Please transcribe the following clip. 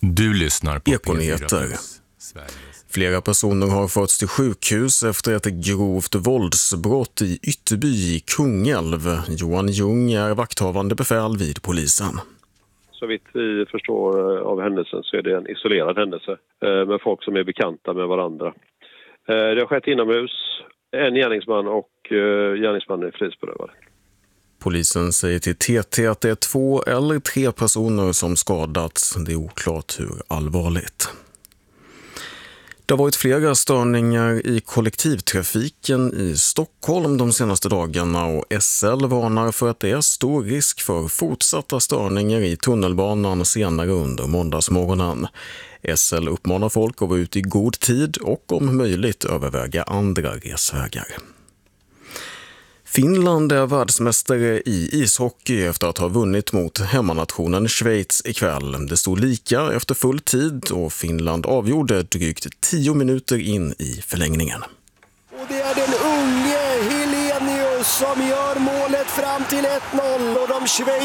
Du lyssnar på Ekonyheter. Flera personer har förts till sjukhus efter ett grovt våldsbrott i Ytterby i Kungälv. Johan Ljung är vakthavande befäl vid polisen. Så vitt vi förstår av händelsen så är det en isolerad händelse med folk som är bekanta med varandra. Det har skett inomhus, en gärningsman och gärningsmannen är frihetsberövad. Polisen säger till TT att det är 2 eller 3 personer som skadats. Det är oklart hur allvarligt. Det har varit flera störningar i kollektivtrafiken i Stockholm de senaste dagarna och SL varnar för att det är stor risk för fortsatta störningar i tunnelbanan senare under måndagsmorgonen. SL uppmanar folk att vara ute i god tid och om möjligt överväga andra resvägar. Finland är världsmästare i ishockey efter att ha vunnit mot hemmanationen Schweiz ikväll. Det stod lika efter full tid och Finland avgjorde drygt 10 minuter in i förlängningen. Och det är den unge Helenius som gör målet fram till 1-0 och de